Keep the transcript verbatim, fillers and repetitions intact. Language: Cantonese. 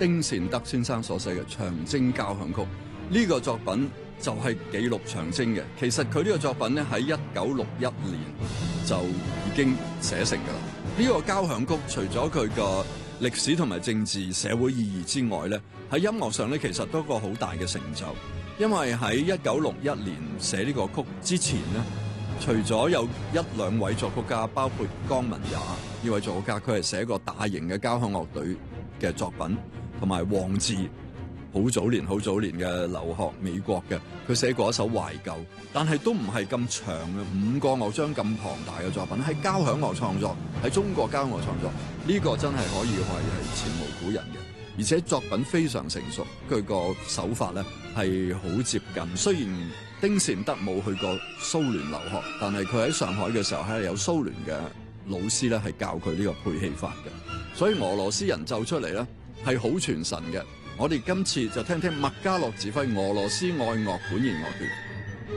丁善德先生所寫嘅《長征交響曲》。呢個作品就係記錄長征嘅。其實佢呢個作品咧喺一九六一年就已經寫成㗎啦。呢個交響曲除咗佢個歷史同埋政治社會意義之外咧，喺音樂上咧其實都有個好大嘅成就。因為喺一九六一年寫呢個曲之前咧，除咗有一兩位作曲家，包括江文也呢位作曲家，佢係寫過大型嘅交響樂隊嘅作品，同埋黃自好早年好早年嘅留學美國嘅，佢寫過一首懷舊，但係都唔係咁長嘅五個樂章咁龐大嘅作品。喺交響樂創作，喺中國交響樂創作呢個真係可以話係前無古人嘅，而且作品非常成熟，佢個手法咧係好接近。雖然丁善德冇去過蘇聯留學，但係佢喺上海嘅時候係有蘇聯嘅老師咧係教佢呢個配器法嘅，所以俄羅斯人奏出嚟咧係好傳神嘅。我哋今次就聽聽麥嘉洛指揮俄羅斯愛樂管弦樂團